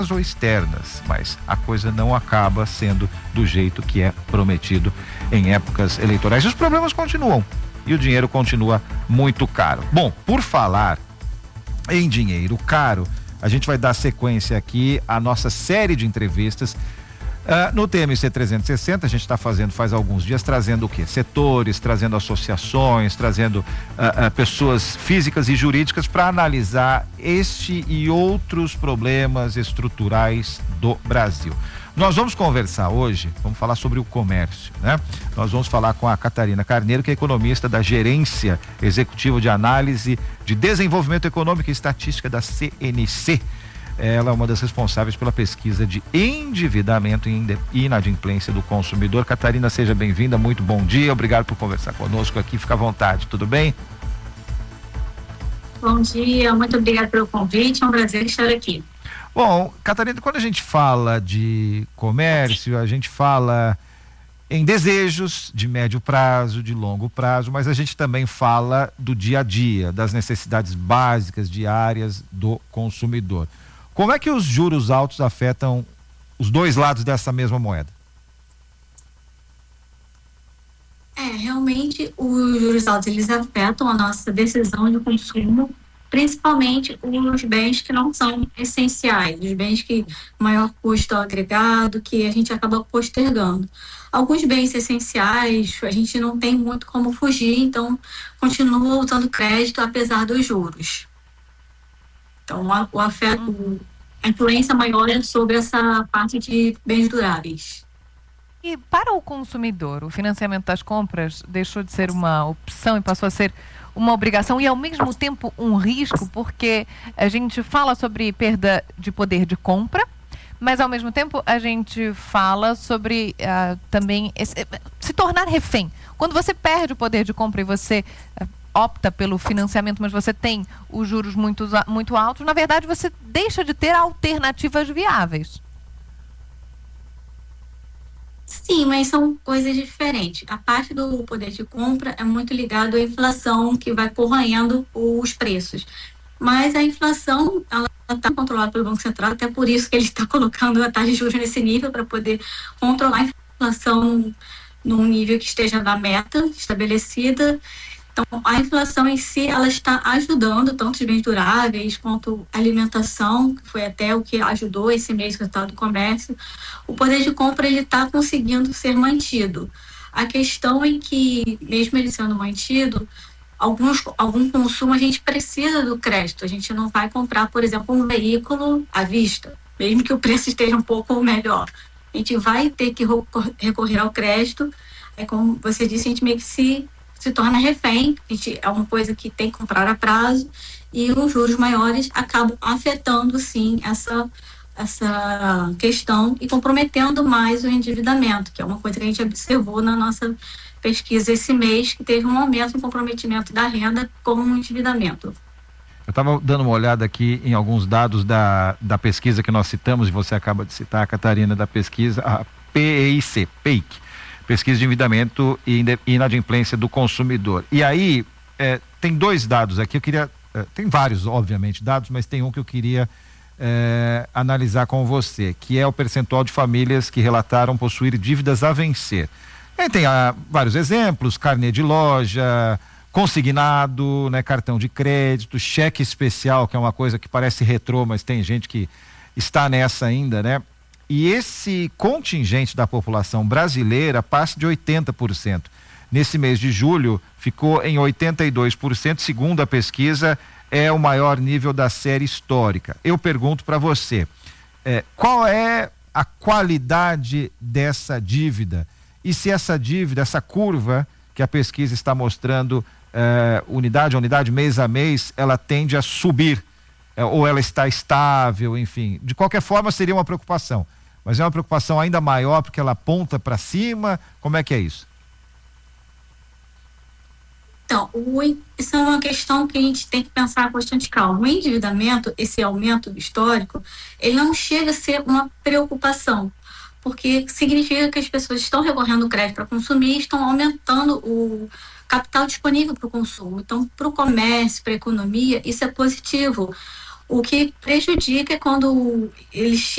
ou externas, mas a coisa não acaba sendo do jeito que é prometido em épocas eleitorais. E os problemas continuam e o dinheiro continua muito caro. Bom, por falar em dinheiro caro, a gente vai dar sequência aqui à nossa série de entrevistas no TMC 360. A gente está fazendo faz alguns dias, trazendo o quê? Setores, trazendo associações, trazendo pessoas físicas e jurídicas para analisar este e outros problemas estruturais do Brasil. Nós vamos conversar hoje, vamos falar sobre o comércio, né? Nós vamos falar com a Catarina Carneiro, que é economista da Gerência Executiva de Análise de Desenvolvimento Econômico e Estatística da CNC. Ela é uma das responsáveis pela pesquisa de endividamento e inadimplência do consumidor. Catarina, seja bem-vinda, muito bom dia, obrigado por conversar conosco aqui, fica à vontade, tudo bem? Bom dia, muito obrigada pelo convite, é um prazer estar aqui. Bom, Catarina, quando a gente fala de comércio, a gente fala em desejos de médio prazo, de longo prazo, mas a gente também fala do dia a dia, das necessidades básicas diárias do consumidor. Como é que os juros altos afetam os dois lados dessa mesma moeda? Realmente os juros altos eles afetam a nossa decisão de consumo, principalmente os bens que não são essenciais, os bens que maior custo agregado, que a gente acaba postergando. Alguns bens essenciais a gente não tem muito como fugir, então continua usando crédito apesar dos juros. Então, o afeto, a influência maior é sobre essa parte de bens duráveis. E para o consumidor, o financiamento das compras deixou de ser uma opção e passou a ser uma obrigação e, ao mesmo tempo, um risco, porque a gente fala sobre perda de poder de compra, mas, ao mesmo tempo, a gente fala sobre também se tornar refém. Quando você perde o poder de compra e você opta pelo financiamento, mas você tem os juros muito altos, na verdade você deixa de ter alternativas viáveis. Sim, mas são coisas diferentes. A parte do poder de compra é muito ligado à inflação que vai corroendo os preços. Mas a inflação, ela está controlada pelo Banco Central, até por isso que ele está colocando a taxa de juros nesse nível, para poder controlar a inflação num nível que esteja na meta estabelecida. Então, a inflação em si, ela está ajudando tanto os bens duráveis quanto a alimentação, que foi até o que ajudou esse mês o resultado do comércio. O poder de compra, ele está conseguindo ser mantido. A questão é que, mesmo ele sendo mantido, algum consumo a gente precisa do crédito. A gente não vai comprar, por exemplo, um veículo à vista, mesmo que o preço esteja um pouco melhor. A gente vai ter que recorrer ao crédito. Como você disse, a gente meio que se torna refém, é uma coisa que tem que comprar a prazo, e os juros maiores acabam afetando, sim, essa questão e comprometendo mais o endividamento, que é uma coisa que a gente observou na nossa pesquisa esse mês, que teve um aumento no comprometimento da renda com o endividamento. Eu estava dando uma olhada aqui em alguns dados da pesquisa que nós citamos, e você acaba de citar, a Catarina, da pesquisa, a PEIC, Pesquisa de Endividamento e Inadimplência do Consumidor. E aí, tem dois dados aqui, eu queria, tem vários, obviamente, dados, mas tem um que eu queria analisar com você, que é o percentual de famílias que relataram possuir dívidas a vencer. E tem vários exemplos: carnê de loja, consignado, né, cartão de crédito, cheque especial, que é uma coisa que parece retrô, mas tem gente que está nessa ainda, né? E esse contingente da população brasileira passa de 80%. Nesse mês de julho, ficou em 82%, segundo a pesquisa, é o maior nível da série histórica. Eu pergunto para você, qual é a qualidade dessa dívida? E se essa dívida, essa curva que a pesquisa está mostrando, unidade a unidade, mês a mês, ela tende a subir, ou ela está estável, enfim. De qualquer forma, seria uma preocupação. Mas é uma preocupação ainda maior porque ela aponta para cima. Como é que é isso? Então, isso é uma questão que a gente tem que pensar com bastante calma. O endividamento, esse aumento histórico, ele não chega a ser uma preocupação, porque significa que as pessoas estão recorrendo ao crédito para consumir, estão aumentando o capital disponível para o consumo. Então, para o comércio, para a economia, isso é positivo. O que prejudica é quando eles